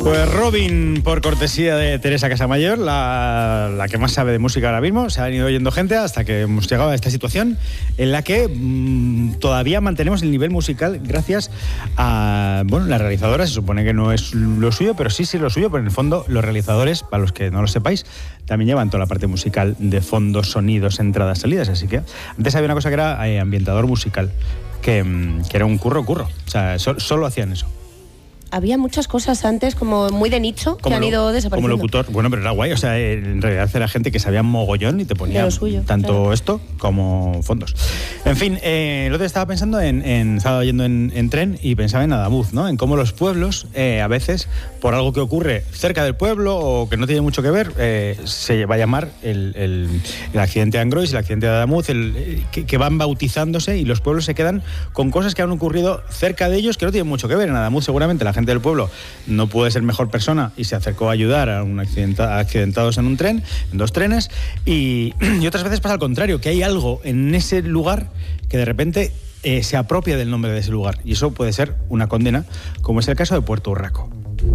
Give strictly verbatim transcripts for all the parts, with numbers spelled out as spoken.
Pues Robin, por cortesía de Teresa Casamayor, la, la que más sabe de música ahora mismo, se ha ido oyendo gente hasta que hemos llegado a esta situación en la que mmm, todavía mantenemos el nivel musical gracias a, bueno, la realizadora se supone que no es lo suyo, pero sí, sí lo suyo, pero en el fondo los realizadores, para los que no lo sepáis, también llevan toda la parte musical de fondos, sonidos, entradas, salidas, así que antes había una cosa que era eh, ambientador musical, que, que era un curro curro, o sea, so, solo hacían eso. Había muchas cosas antes como muy de nicho que han lo, ido desapareciendo. Como locutor, bueno, pero era guay, o sea, en realidad era gente que sabía mogollón y te ponía suyo, tanto claro. esto como fondos. En fin, eh, el otro día estaba pensando en, en estaba yendo en, en tren y pensaba en Adamuz, ¿no? En cómo los pueblos, eh, a veces, por algo que ocurre cerca del pueblo o que no tiene mucho que ver, eh, se va a llamar el, el, el accidente de Angrois, el accidente de Adamuz, el, el, que, que van bautizándose y los pueblos se quedan con cosas que han ocurrido cerca de ellos que no tienen mucho que ver. En Adamuz seguramente la gente del pueblo no puede ser mejor persona y se acercó a ayudar a, un accidenta, a accidentados en un tren, en dos trenes, y, y otras veces pasa al contrario, que hay algo en ese lugar que de repente eh, se apropia del nombre de ese lugar, y eso puede ser una condena, como es el caso de Puerto Urraco.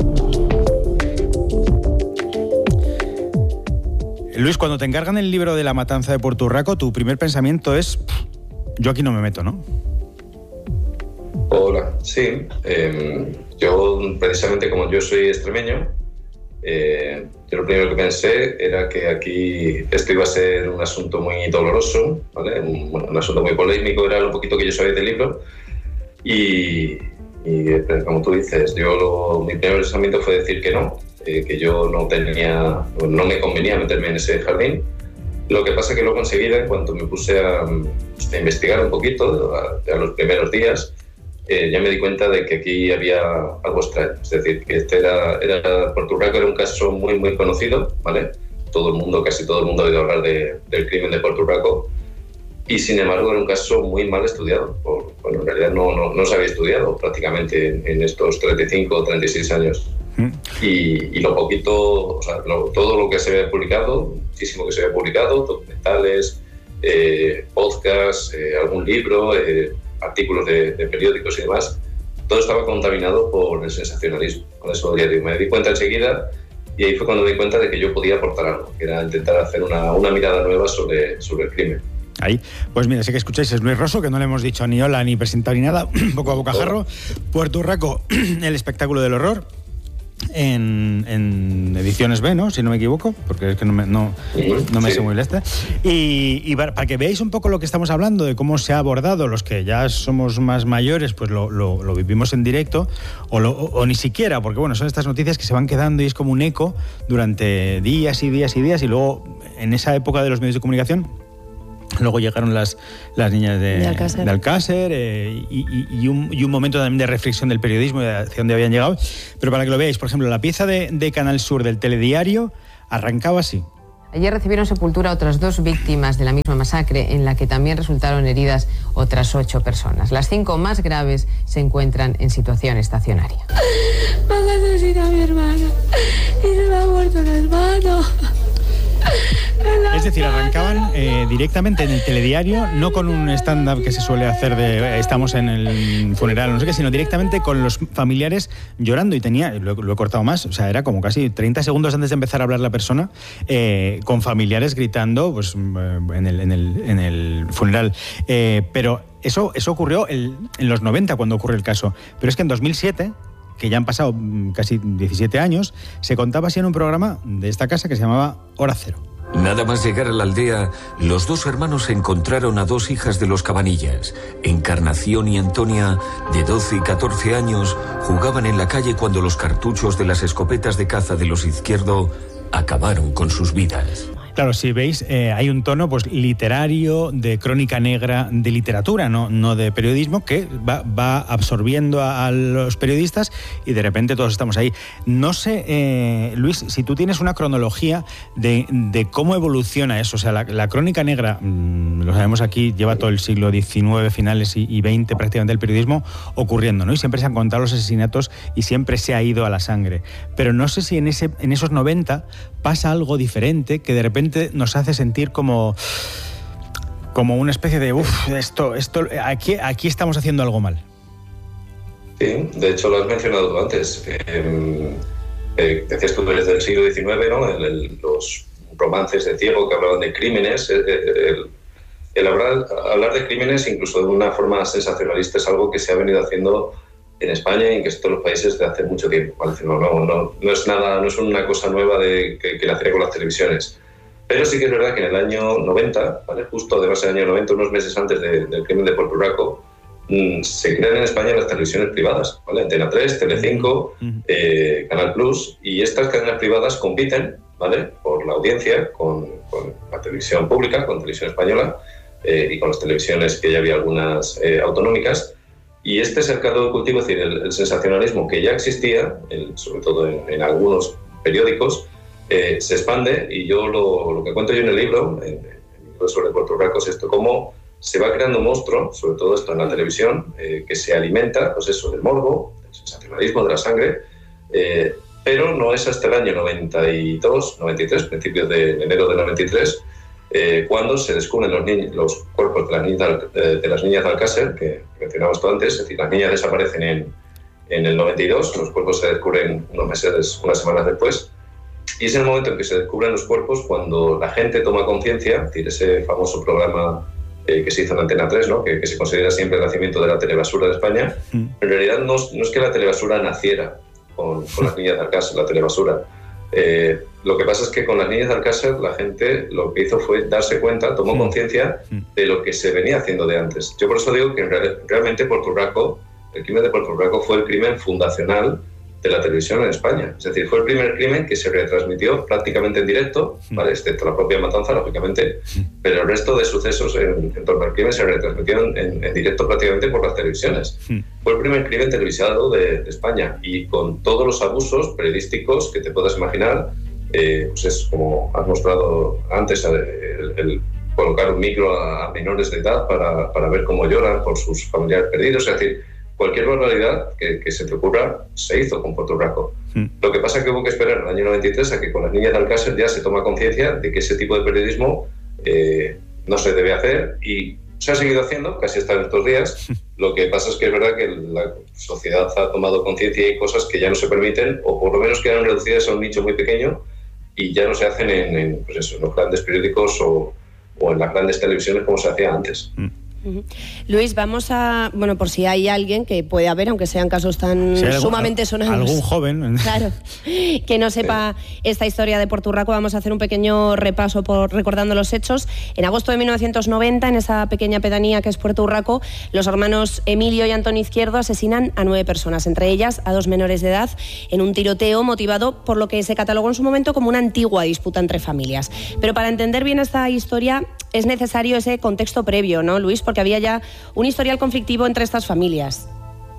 Luis, cuando te encargan el libro de la matanza de Puerto Urraco, tu primer pensamiento es, yo aquí no me meto, ¿no? Hola, sí. Eh, yo, precisamente como yo soy extremeño, eh, yo lo primero que pensé era que aquí esto iba a ser un asunto muy doloroso, ¿vale? Un, bueno, un asunto muy polémico, era lo poquito que yo sabía del libro. Y, y como tú dices, yo lo, mi primer pensamiento fue decir que no, eh, que yo no tenía, no me convenía meterme en ese jardín. Lo que pasa es que luego enseguida, en cuanto me puse a, a investigar un poquito, a, a los primeros días, Eh, ya me di cuenta de que aquí había algo extraño. Es decir, que este era, era Puerto Urraco era un caso muy, muy conocido, ¿vale? Todo el mundo, casi todo el mundo ha oído hablar de, del crimen de Puerto Urraco, y sin embargo era un caso muy mal estudiado. Por, bueno, en realidad no, no, no se había estudiado prácticamente en, en estos treinta y cinco o treinta y seis años. Mm. Y, y lo poquito, o sea, lo, todo lo que se había publicado, muchísimo que se había publicado, documentales, eh, podcasts, eh, algún libro, eh, artículos de, de periódicos y demás, todo estaba contaminado por el sensacionalismo. Con eso ya digo, me di cuenta enseguida, y ahí fue cuando me di cuenta de que yo podía aportar algo, que era intentar hacer una, una mirada nueva sobre, sobre el crimen. Ahí, pues mira, sé que escucháis, es Luis Rosso, que no le hemos dicho ni hola ni presentado ni nada, un poco a bocajarro. Puerto Urraco, el espectáculo del horror, en, en Ediciones B, ¿no? Si no me equivoco, porque es que no me, no, no me sí. sé muy el este. Y, y para, para que veáis un poco lo que estamos hablando, de cómo se ha abordado, los que ya somos más mayores, pues lo, lo, lo vivimos en directo, o, lo, o, o ni siquiera, porque bueno, son estas noticias que se van quedando y es como un eco durante días y días y días, y luego en esa época de los medios de comunicación, luego llegaron las, las niñas de, de Alcácer, de Alcácer eh, y, y, y, un, y un momento también de reflexión del periodismo, de hacia dónde habían llegado. Pero para que lo veáis, por ejemplo, la pieza de, de Canal Sur del telediario arrancaba así. Ayer recibieron sepultura otras dos víctimas de la misma masacre, en la que también resultaron heridas otras ocho personas. Las cinco más graves se encuentran en situación estacionaria. Me han asesinado a mi hermana y se me ha muerto el hermano. Es decir, arrancaban eh, directamente en el telediario, no con un stand-up que se suele hacer de eh, estamos en el funeral, no sé qué, sino directamente con los familiares llorando, y tenía, lo, lo he cortado más, o sea, era como casi treinta segundos antes de empezar a hablar la persona, eh, con familiares gritando pues, en, el, en, el, en el funeral. Eh, pero eso, eso ocurrió el, en los noventa cuando ocurrió el caso, pero es que en dos mil siete, que ya han pasado casi diecisiete años, se contaba así en un programa de esta casa que se llamaba Hora Cero. Nada más llegar a la aldea, los dos hermanos encontraron a dos hijas de los Cabanillas. Encarnación y Antonia, de doce y catorce años, jugaban en la calle cuando los cartuchos de las escopetas de caza de los Izquierdo acabaron con sus vidas. Claro, si veis, eh, hay un tono pues literario, de crónica negra, de literatura, no, no de periodismo, que va, va absorbiendo a, a los periodistas, y de repente todos estamos ahí. No sé, eh, Luis, si tú tienes una cronología de, de cómo evoluciona eso. O sea, la, la crónica negra, mmm, lo sabemos aquí, lleva todo el siglo diecinueve, finales y, y veinte prácticamente el periodismo ocurriendo, ¿no? Y siempre se han contado los asesinatos y siempre se ha ido a la sangre. Pero no sé si en, ese, en esos noventa pasa algo diferente que de repente nos hace sentir como como una especie de uff, esto, esto aquí, aquí estamos haciendo algo mal. Sí, de hecho lo has mencionado tú antes. Eh, eh, decías tú desde el siglo diecinueve, ¿no? El, el, los romances de Ciego que hablaban de crímenes, el, el, el hablar, hablar de crímenes incluso de una forma sensacionalista es algo que se ha venido haciendo en España y en casi todos los países de hace mucho tiempo. ¿Vale? No, no, no, no es nada, no es una cosa nueva de, que, que nacería con las televisiones. Pero sí que es verdad que en el año noventa, ¿vale? Justo además en el año noventa, unos meses antes de, del crimen de Puerto Rico, mmm, se crean en España las televisiones privadas, ¿vale? Antena tres, Telecinco, eh, Canal Plus, y estas cadenas privadas compiten, ¿vale? Por la audiencia con, con la televisión pública, con Televisión Española eh, y con las televisiones que ya había algunas eh, autonómicas. Y este es el caldo de cultivo, es decir, el, el sensacionalismo que ya existía, el, sobre todo en, en algunos periódicos, eh, se expande, y yo lo, lo que cuento yo en el libro, en, en el libro sobre Puerto Rico, es esto, cómo se va creando un monstruo, sobre todo esto en la televisión, eh, que se alimenta, pues eso, del morbo, del sensacionalismo, de la sangre, eh, pero no es hasta el año noventa y dos, noventa y tres, principios de enero de noventa y tres, eh, cuando se descubren los, niños, los cuerpos de las niñas, de, de las niñas de Alcácer, que mencionabas tú antes, es decir, las niñas desaparecen en, en el noventa y dos, los cuerpos se descubren unos meses, unas semanas después, y es el momento en que se descubren los cuerpos cuando la gente toma conciencia, es decir, ese famoso programa eh, que se hizo en Antena tres, ¿no? que, que se considera siempre el nacimiento de la telebasura de España. Mm. En realidad no, no es que la telebasura naciera con, con las niñas de Alcácer, la telebasura. Eh, lo que pasa es que con las niñas de Alcácer la gente lo que hizo fue darse cuenta, tomó mm. conciencia mm. de lo que se venía haciendo de antes. Yo por eso digo que en real, realmente Puerto Rico, el crimen de Puerto Rico fue el crimen fundacional de la televisión en España. Es decir, fue el primer crimen que se retransmitió prácticamente en directo, ¿vale? Excepto la propia matanza, lógicamente, pero el resto de sucesos en, en torno al crimen se retransmitieron en, en directo prácticamente por las televisiones. Fue el primer crimen televisado de, de España, y con todos los abusos periodísticos que te puedas imaginar, eh, pues es como has mostrado antes, el, el colocar un micro a, a menores de edad para, para ver cómo lloran por sus familiares perdidos, es decir, cualquier barbaridad que, que se te ocurra se hizo con Puerto Rico. Mm. Lo que pasa es que hubo que esperar en el año noventa y tres a que con las niñas de Alcácer ya se toma conciencia de que ese tipo de periodismo eh, no se debe hacer, y se ha seguido haciendo casi hasta estos días. Lo que pasa es que es verdad que la sociedad ha tomado conciencia y hay cosas que ya no se permiten, o por lo menos quedan reducidas a un nicho muy pequeño y ya no se hacen en, en, pues eso, en los grandes periódicos o, o en las grandes televisiones como se hacía antes. Mm. Uh-huh. Luis, vamos a, bueno, por si hay alguien que puede haber, aunque sean casos tan si algún, sumamente sonados, algún joven, claro, que no sepa esta historia de Puerto Rico, vamos a hacer un pequeño repaso por recordando los hechos. En agosto de mil novecientos noventa, en esa pequeña pedanía que es Puerto Rico, los hermanos Emilio y Antonio Izquierdo asesinan a nueve personas, entre ellas a dos menores de edad, en un tiroteo motivado por lo que se catalogó en su momento como una antigua disputa entre familias. Pero para entender bien esta historia es necesario ese contexto previo, ¿no, Luis? Porque había ya un historial conflictivo entre estas familias.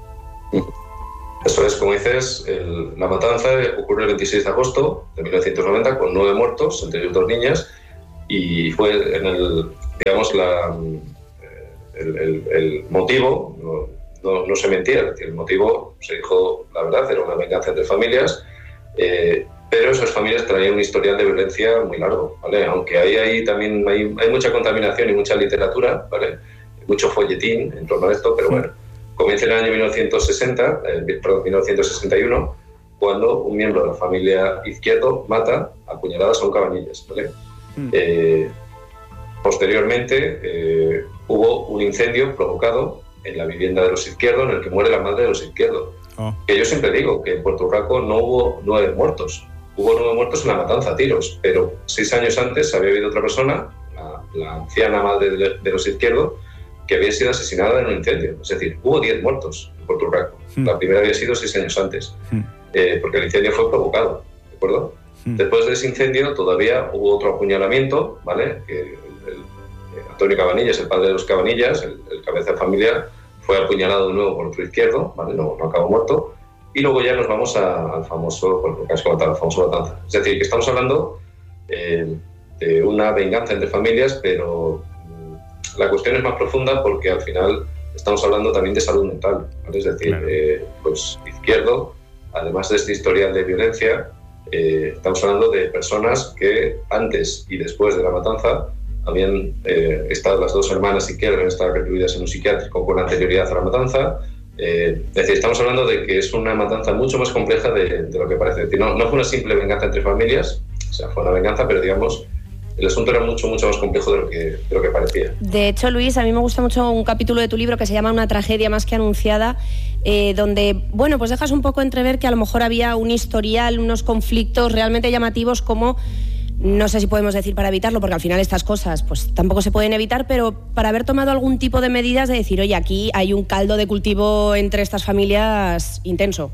Eso es, como dices, el, la matanza ocurrió el veintiséis de agosto de mil novecientos noventa con nueve muertos, entre ellos dos niñas, y fue en el, digamos, la, el, el, el motivo, no, no, no se mentía, es decir, el motivo, se dijo la verdad, era una venganza entre familias, eh, pero esas familias traían un historial de violencia muy largo, ¿vale? Aunque ahí, ahí también hay, hay mucha contaminación y mucha literatura, ¿vale? Mucho folletín en torno a esto, pero bueno, comienza en el año mil novecientos sesenta, eh, perdón, mil novecientos sesenta y uno, cuando un miembro de la familia Izquierdo mata a puñaladas a un Cabanillas, ¿vale? Mm. Eh, posteriormente eh, hubo un incendio provocado en la vivienda de los Izquierdo, en el que muere la madre de los Izquierdo. Oh. Que yo siempre digo que en Puerto Rico no hubo nueve muertos, hubo nueve muertos en la matanza a tiros, pero seis años antes había habido otra persona, la, la anciana madre de, de los Izquierdo, que había sido asesinada en un incendio. Es decir, hubo diez muertos en Puerto Rico. Mm. La primera había sido seis años antes, mm. eh, porque el incendio fue provocado, ¿de acuerdo? Mm. Después de ese incendio todavía hubo otro apuñalamiento, ¿vale? Que el, el, el Antonio Cabanillas, el padre de los Cabanillas, el, el cabeza de familia, fue apuñalado de nuevo por otro Izquierdo, ¿vale? No, no acabó muerto. Y luego ya nos vamos a, al famoso, por lo que has comentado, al famoso matanza. Es decir, que estamos hablando eh, de una venganza entre familias, pero la cuestión es más profunda porque al final estamos hablando también de salud mental, ¿vale? Es decir, claro. eh, pues Izquierdo, además de este historial de violencia, eh, estamos hablando de personas que antes y después de la matanza habían eh, estado las dos hermanas Izquierdo, habían estado recluidas en un psiquiátrico con anterioridad a la matanza, Eh, es decir, estamos hablando de que es una matanza mucho más compleja de, de lo que parece. Es decir, no, no fue una simple venganza entre familias, o sea, fue una venganza, pero digamos, el asunto era mucho, mucho más complejo de lo que, de lo que parecía. De hecho, Luis, a mí me gusta mucho un capítulo de tu libro que se llama Una tragedia más que anunciada, eh, donde, bueno, pues dejas un poco entrever que a lo mejor había un historial, unos conflictos realmente llamativos como... No sé si podemos decir para evitarlo, porque al final estas cosas pues tampoco se pueden evitar, pero para haber tomado algún tipo de medidas de decir, oye, aquí hay un caldo de cultivo entre estas familias intenso.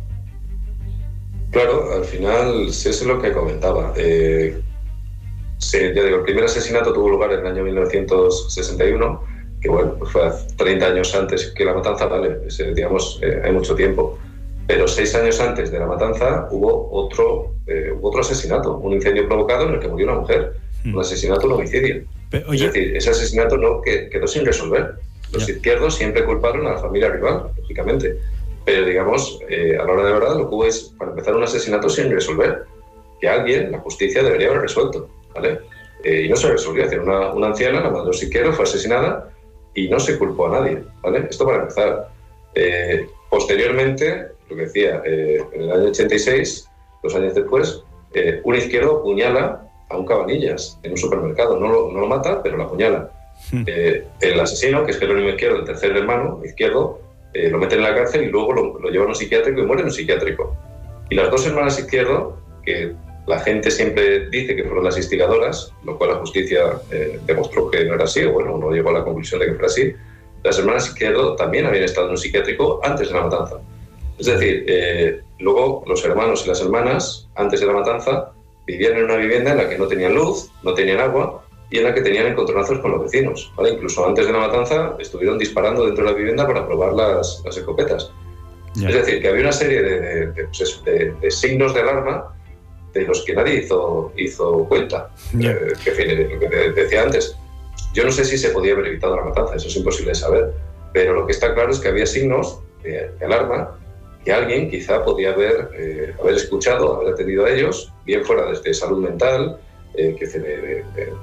Claro, al final, sí, eso es lo que comentaba. Eh, sí, ya digo, el primer asesinato tuvo lugar en el año mil novecientos sesenta y uno, que bueno, pues fue treinta años antes que la matanza, vale, es, digamos, eh, hay mucho tiempo. Pero seis años antes de la matanza hubo otro, eh, hubo otro asesinato, un incendio provocado en el que murió una mujer, mm. un asesinato, un homicidio. Pero, es decir, ese asesinato no que, quedó sin resolver. Los yeah. izquierdos siempre culparon a la familia rival, lógicamente. Pero, digamos, eh, a la hora de verdad, lo que hubo es, para empezar, un asesinato sin resolver, que alguien, la justicia, debería haber resuelto, ¿vale? Eh, y no se resolvió. Es decir, una, una anciana, la madre de los izquierdos, fue asesinada y no se culpó a nadie, ¿vale? Esto para empezar. Eh, posteriormente... Lo que decía, eh, en el año ochenta y seis, dos años después, eh, un izquierdo apuñala a un Cabanillas en un supermercado. No lo, no lo mata, pero lo apuñala. Mm. Eh, el asesino, que es Jerónimo Izquierdo, el tercer hermano, Izquierdo, eh, lo meten en la cárcel y luego lo, lo llevan a un psiquiátrico y muere en un psiquiátrico. Y las dos hermanas Izquierdo, que la gente siempre dice que fueron las instigadoras, lo cual la justicia eh, demostró que no era así, o bueno, no llegó a la conclusión de que fuera así, las hermanas Izquierdo también habían estado en un psiquiátrico antes de la matanza. Es decir, eh, luego los hermanos y las hermanas, antes de la matanza, vivían en una vivienda en la que no tenían luz, no tenían agua y en la que tenían encontronazos con los vecinos, ¿vale? Incluso antes de la matanza estuvieron disparando dentro de la vivienda para probar las, las escopetas. Yeah. Es decir, que había una serie de, de, de, pues eso, de, de signos de alarma de los que nadie hizo, hizo cuenta. Yeah. Eh, que, fin, lo que te decía antes, yo no sé si se podía haber evitado la matanza, eso es imposible de saber, pero lo que está claro es que había signos de, de alarma que alguien quizá podía haber, eh, haber escuchado, haber atendido a ellos, bien fuera desde salud mental, eh, que de, de, de,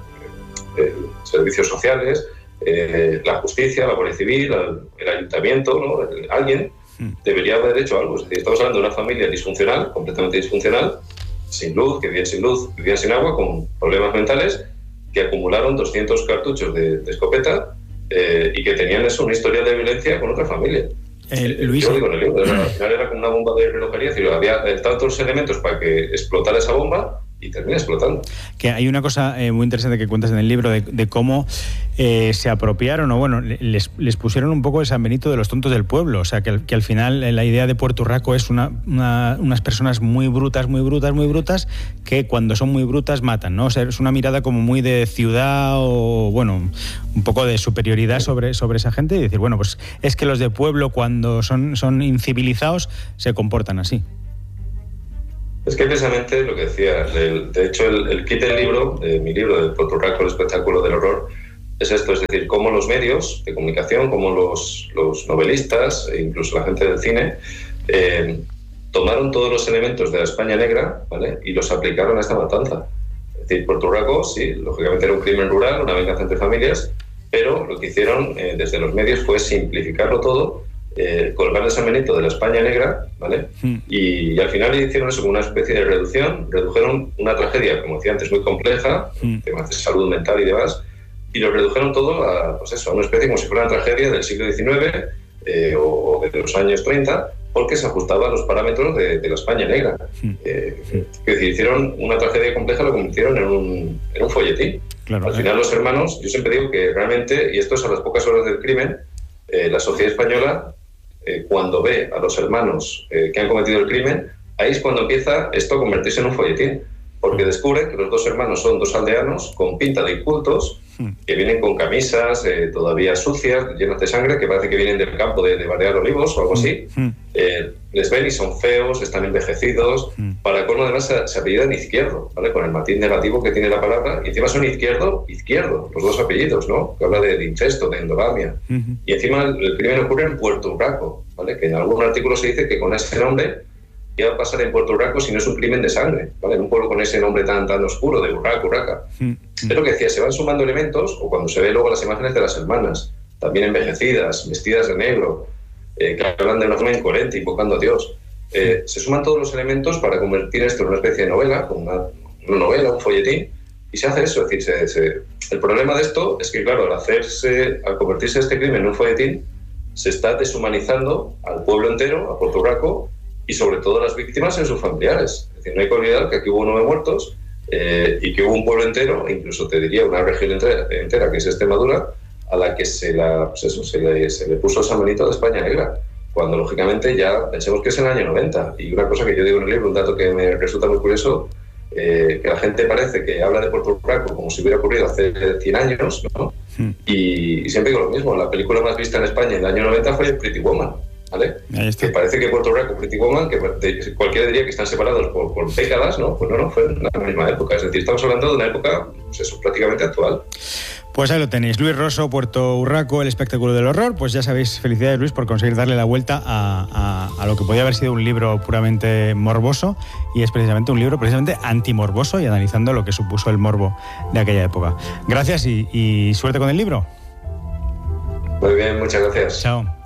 de, de servicios sociales, eh, la justicia, la Guardia Civil, el, el ayuntamiento, ¿no? El, alguien debería haber hecho algo. Es decir, estamos hablando de una familia disfuncional, completamente disfuncional, sin luz, que vivían sin luz, vivían sin agua, con problemas mentales, que acumularon doscientos cartuchos de, de escopeta eh, y que tenían eso, una historia de violencia con otra familia. Eh, Luis, yo lo digo en el libro, al final era como una bomba de relojería, es decir, había tantos elementos para que explotara esa bomba y termina explotando. Que hay una cosa eh, muy interesante que cuentas en el libro de, de cómo eh, se apropiaron, o bueno, les, les pusieron un poco el San Benito de los tontos del pueblo, o sea, que, que al final eh, la idea de Puerto Urraco es una, una, unas personas muy brutas, muy brutas, muy brutas, que cuando son muy brutas matan, ¿no? O sea, es una mirada como muy de ciudad o, bueno, un poco de superioridad sobre, sobre esa gente y decir, bueno, pues es que los de pueblo cuando son, son incivilizados se comportan así. Es que precisamente lo que decía, el, de hecho el, el kit del libro, de mi libro, del Puerto Urraco, el espectáculo del horror, es esto, es decir, cómo los medios de comunicación, como los, los novelistas e incluso la gente del cine, eh, tomaron todos los elementos de la España negra, ¿vale? Y los aplicaron a esta matanza. Es decir, Puerto Urraco, sí, lógicamente era un crimen rural, una venganza entre familias, pero lo que hicieron eh, desde los medios fue simplificarlo todo, Eh, colgar el San Benito de la España negra, ¿vale? Mm. Y, y al final hicieron eso como una especie de reducción, redujeron una tragedia, como decía antes, muy compleja, mm. temas de salud mental y demás, y lo redujeron todo a, pues eso, a una especie como si fuera una tragedia del siglo diecinueve eh, o, o de los años treinta, porque se ajustaba a los parámetros de, de la España negra. Mm. Eh, mm. Es decir, hicieron una tragedia compleja, lo convirtieron en un, en un folletín. Claro, al final los hermanos, yo siempre digo que realmente, y esto es a las pocas horas del crimen, eh, la sociedad española, Eh, cuando ve a los hermanos eh, que han cometido el crimen, ahí es cuando empieza esto a convertirse en un folletín, porque descubre que los dos hermanos son dos aldeanos con pinta de incultos, que vienen con camisas eh, todavía sucias, llenas de sangre, que parece que vienen del campo de, de Barrear Olivos o algo así. Eh, les ven y son feos, están envejecidos. Para colmo, además, se, se apellidan Izquierdo, ¿vale? Con el matiz negativo que tiene la palabra, y encima son Izquierdo, Izquierdo, los dos apellidos, ¿no? Que habla de, de incesto, de endogamia. Uh-huh. Y encima el, el crimen ocurre en Puerto Urraco, ¿vale? Que en algún artículo se dice que con ese nombre ¿qué va a pasar en Puerto Urraco si no es un crimen de sangre? ¿Vale? En un pueblo con ese nombre tan, tan oscuro de Urraco, Urraca. Mm. Es lo que decía, se van sumando elementos, o cuando se ve luego las imágenes de las hermanas, también envejecidas, vestidas de negro. eh, que hablan de una forma incoherente, invocando a Dios. Eh, se suman todos los elementos para convertir esto en una especie de novela, como una, una novela, un folletín, y se hace eso. Es decir, se, se... el problema de esto es que, claro, al, hacerse, al convertirse este crimen en un folletín, se está deshumanizando al pueblo entero, a Puerto Rico, y sobre todo a las víctimas y a sus familiares. Es decir, no hay que olvidar que aquí hubo nueve muertos eh, y que hubo un pueblo entero, incluso te diría una región entera, entera que es Extremadura, a la que se, la, pues eso, se, le, se le puso el San de España negra, cuando lógicamente ya pensemos que es en el año noventa. Y una cosa que yo digo en el libro, un dato que me resulta muy curioso, eh, que la gente parece que habla de Puerto Rico como si hubiera ocurrido hace cien años, ¿no? Hmm. Y, y siempre digo lo mismo, la película más vista en España en el año noventa fue Pretty Woman, ¿vale? Que parece que Puerto Rico, Pretty Woman, que cualquiera diría que están separados por, por décadas, ¿no? Pues no, no, fue en la misma época. Es decir, estamos hablando de una época, pues eso, prácticamente actual. Pues ahí lo tenéis, Luis Rosso, Puerto Urraco, el espectáculo del horror. Pues ya sabéis, felicidades Luis por conseguir darle la vuelta a, a, a lo que podía haber sido un libro puramente morboso, y es precisamente un libro precisamente antimorboso y analizando lo que supuso el morbo de aquella época. Gracias y, y suerte con el libro. Muy bien, muchas gracias. Chao.